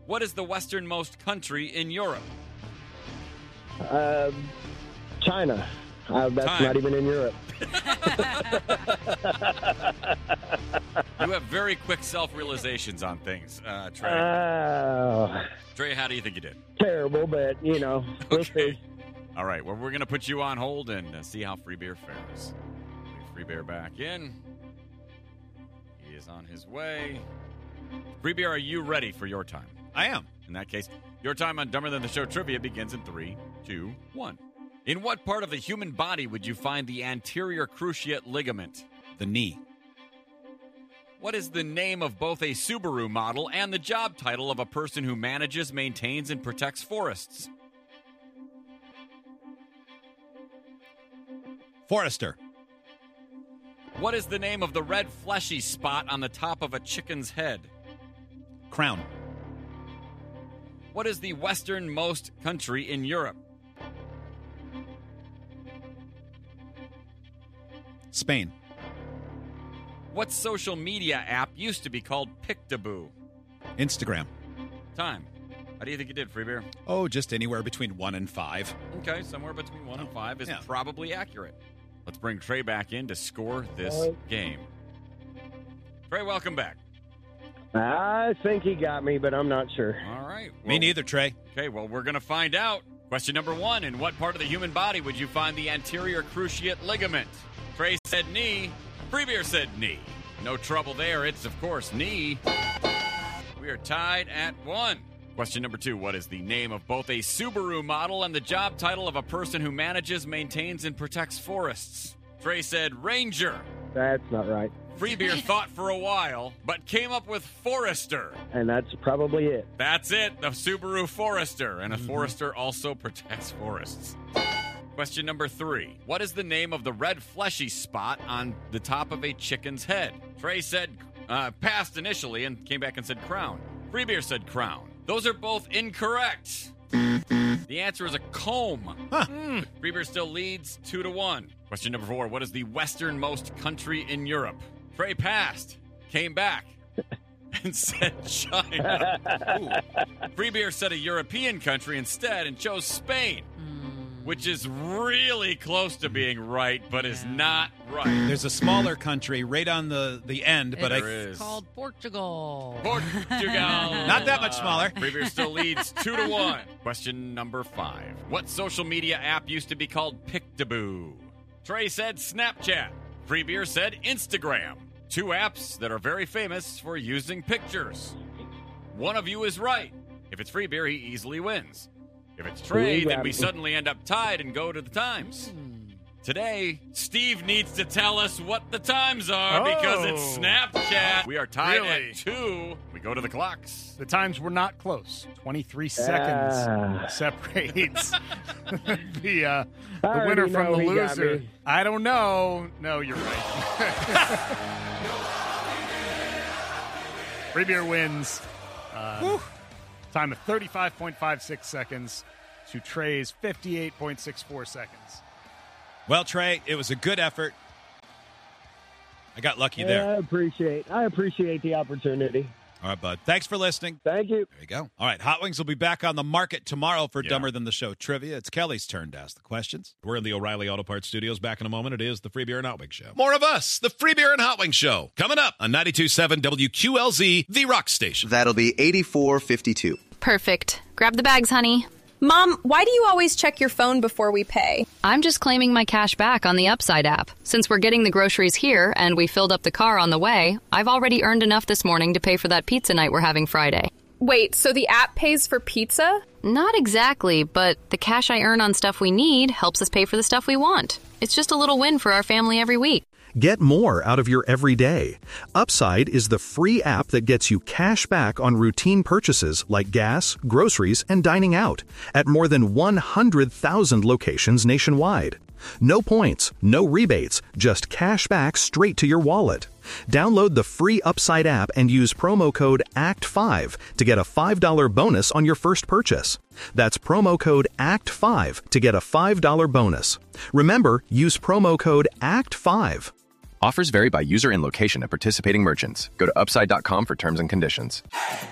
What is the westernmost country in Europe? China. That's Time. not even in Europe. You have very quick self-realizations on things, Trey. Trey, how do you think you did? Terrible, but, we'll Okay. see. All right, well, we're going to put you on hold and see how Free Beer fares. Free Beer back in. He is on his way. Free Beer, are you ready for your time? I am. In that case, your time on Dumber Than the Show trivia begins in 3, 2, 1. In what part of the human body would you find the anterior cruciate ligament? The knee. What is the name of both a Subaru model and the job title of a person who manages, maintains, and protects forests? Forester. What is the name of the red fleshy spot on the top of a chicken's head? Crown. What is the westernmost country in Europe? Spain. What social media app used to be called Pictaboo? Instagram. Time. How do you think you did, Free Beer? Oh, just anywhere between 1 and 5. Okay, somewhere between 1 and 5 is Yeah. probably accurate. Let's bring Trey back in to score this game. Trey, welcome back. I think he got me, but I'm not sure. All right. Me neither, Trey. Okay, well, we're going to find out. Question number 1. In what part of the human body would you find the anterior cruciate ligament? Trey said knee. Free Beer said knee. No trouble there. It's, of course, knee. We are tied at 1. Question number 2. What is the name of both a Subaru model and the job title of a person who manages, maintains, and protects forests? Trey said Ranger. That's not right. Free Beer thought for a while, but came up with Forester. And that's probably it. That's it, the Subaru Forester. And a Forester also protects forests. Question number 3. What is the name of the red fleshy spot on the top of a chicken's head? Trey said passed initially and came back and said crown. Free Beer said crown. Those are both incorrect. The answer is a comb. Free Beer still leads 2-1. Question number 4. What is the westernmost country in Europe? Trey passed, came back, and said China. Ooh. Free Beer said a European country instead and chose Spain, which is really close to being right, but is not right. There's a smaller country right on the end, but It's called Portugal. Portugal. Not that much smaller. Free Beer still leads 2-1. Question number 5. What social media app used to be called Pictaboo? Trey said Snapchat. Free Beer said Instagram. 2 apps that are very famous for using pictures. One of you is right. If it's Free Beer, he easily wins. If it's Trey, then we suddenly end up tied and go to the times. Today, Steve needs to tell us what the times are because it's Snapchat. We are tied at 2. We go to the clocks. The times were not close. 23 seconds separates the winner from the loser. I don't know. No, you're right. Free Beer wins. Time of 35.56 seconds to Trey's 58.64 seconds. Well, Trey, it was a good effort. I got lucky there. I appreciate the opportunity. All right, bud. Thanks for listening. Thank you. There you go. All right, Hot Wings will be back on the market tomorrow for Dumber Than the Show trivia. It's Kelly's turn to ask the questions. We're in the O'Reilly Auto Parts studios. Back in a moment. It is the Free Beer and Hot Wings Show. More of us, the Free Beer and Hot Wings Show, coming up on 92.7 WQLZ, the rock station. That'll be 84.52. Perfect. Grab the bags, honey. Mom, why do you always check your phone before we pay? I'm just claiming my cash back on the Upside app. Since we're getting the groceries here and we filled up the car on the way, I've already earned enough this morning to pay for that pizza night we're having Friday. Wait, so the app pays for pizza? Not exactly, but the cash I earn on stuff we need helps us pay for the stuff we want. It's just a little win for our family every week. Get more out of your everyday. Upside is the free app that gets you cash back on routine purchases like gas, groceries, and dining out at more than 100,000 locations nationwide. No points, no rebates, just cash back straight to your wallet. Download the free Upside app and use promo code ACT5 to get a $5 bonus on your first purchase. That's promo code ACT5 to get a $5 bonus. Remember, use promo code ACT5. Offers vary by user and location at participating merchants. Go to upside.com for terms and conditions.